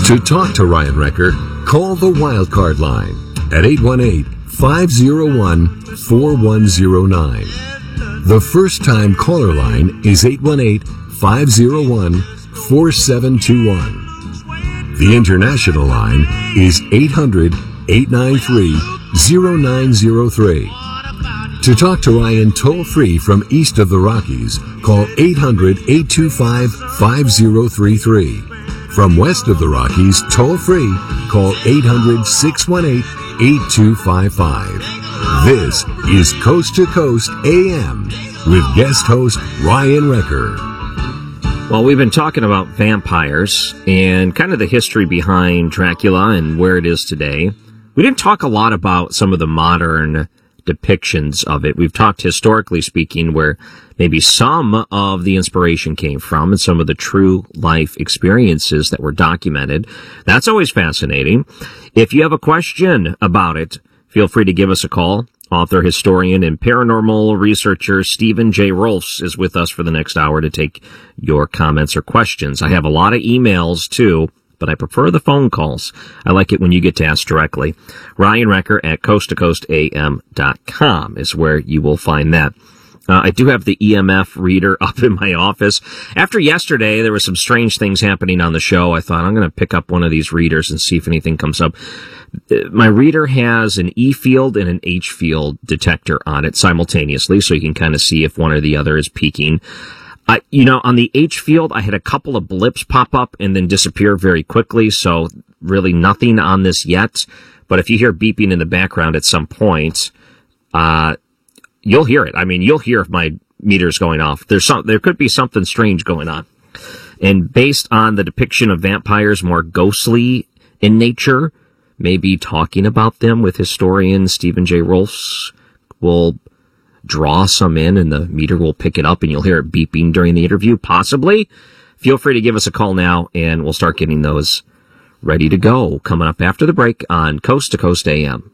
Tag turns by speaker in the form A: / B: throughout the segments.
A: To talk to Ryan Wrecker, call the Wildcard line at 818-501-4109. The first-time caller line is 818-501-4721. The international line is 800-893-0903. To talk to Ryan toll-free from east of the Rockies, call 800-825-5033. From west of the Rockies, toll-free, call 800-618-8255. This is Coast to Coast AM with guest host Ryan Wrecker.
B: Well, we've been talking about vampires and kind of the history behind Dracula and where it is today. We didn't talk a lot about some of the modern depictions of it. We've talked historically speaking where maybe some of the inspiration came from and some of the true life experiences that were documented. That's always fascinating. If you have a question about it, feel free to give us a call. Author, historian, and paranormal researcher Stephen J. Rolfs is with us for the next hour to take your comments or questions. I have a lot of emails too, but I prefer the phone calls. I like it when you get to ask directly. Ryan Wrecker at coasttocoastam.com is where you will find that. I do have the EMF reader up in my office. After yesterday, there were some strange things happening on the show. I thought I'm going to pick up one of these readers and see if anything comes up. My reader has an E field and an H field detector on it simultaneously, so you can kind of see if one or the other is peaking. On the H field, I had a couple of blips pop up and then disappear very quickly, so really nothing on this yet. But if you hear beeping in the background at some point, you'll hear it. I mean, you'll hear if my meter's going off. There could be something strange going on. And based on the depiction of vampires more ghostly in nature, maybe talking about them with historian Stephen J. Rolfs will draw some in and the meter will pick it up and you'll hear it beeping during the interview, possibly. Feel free to give us a call now and we'll start getting those ready to go. Coming up after the break on Coast to Coast AM.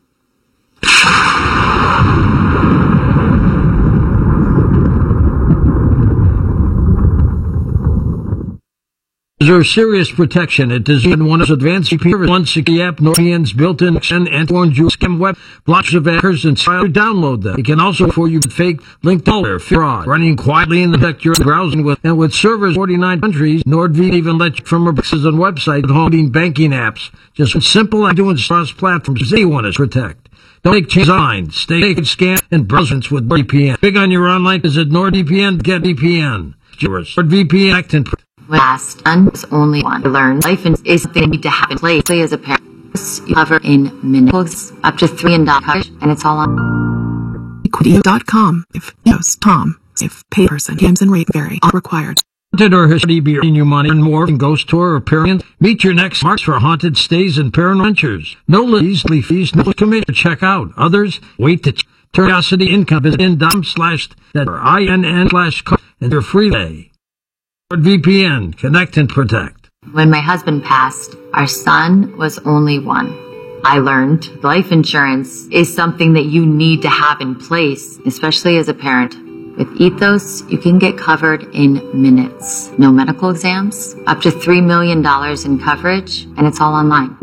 C: Deserves serious protection. It does one of advanced CPR, one security app, NordVPN's built-in and warn-you scam web, blocks of hackers and try to download them. It can also for you fake link dollar fraud running quietly in the tech you're browsing with, and with servers 49 countries, NordVPN even lets you from boxes and websites holding banking apps. Just simple and doing cross platforms anyone is protect. Don't make changes online. Stay scan and browse with NordVPN. Big on your online, visit NordVPN, get VPN. NordVPN act and
D: last and was only one. Learn life is something you need to have in place as a parent. You cover in minutes, up to $3 in coverage, and it's all on
E: Equity.com. If yes, Tom, if pay person, games and rate vary, all required.
C: Haunted or history be earning you money and more in ghost tour or appearance. Meet your next marks for haunted stays and paranormal adventures. No fees, no commission. Check out others. Wait to Curiosity Income is in.com/INN/cost and your free day. VPN, connect and protect.
D: When my husband passed, our son was only one. I learned life insurance is something that you need to have in place, especially as a parent. With Ethos, you can get covered in minutes. No medical exams, up to $3 million in coverage, and it's all online.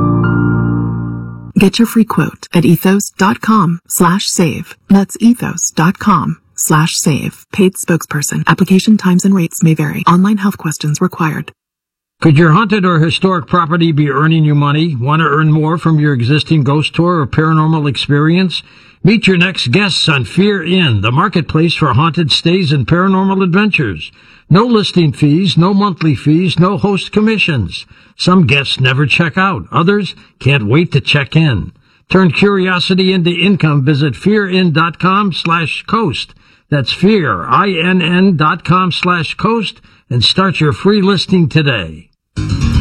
E: Get your free quote at ethos.com/save. That's ethos.com/save. Paid spokesperson. Application times and rates may vary. Online health questions required.
C: Could your haunted or historic property be earning you money? Want to earn more from your existing ghost tour or paranormal experience? Meet your next guests on Fear Inn, the marketplace for haunted stays and paranormal adventures. No listing fees, no monthly fees, no host commissions. Some guests never check out. Others can't wait to check in. Turn curiosity into income. Visit fearin.com/coast. That's fear, INN.com/coast, and start your free listing today.